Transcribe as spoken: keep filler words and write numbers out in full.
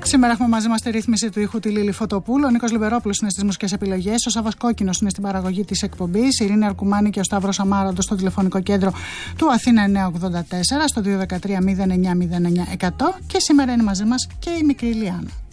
Σήμερα έχουμε μαζί μας τη ρύθμιση του ήχου τη Λίλη Φωτοπούλου. Ο Νίκος Λιμπερόπουλος είναι στις μουσικές επιλογές. Ο Σάββας Κόκκινος είναι στην παραγωγή της εκπομπής. Η Ειρήνη Αρκουμάνη και ο Σταύρος Αμάραντος στο τηλεφωνικό κέντρο του Αθήνα εννιακόσια ογδόντα τέσσερα στο δύο ένα τρία μηδέν εννιά μηδέν εννιά εκατό. Και σήμερα είναι μαζί μας και η μικρή Λιάννα.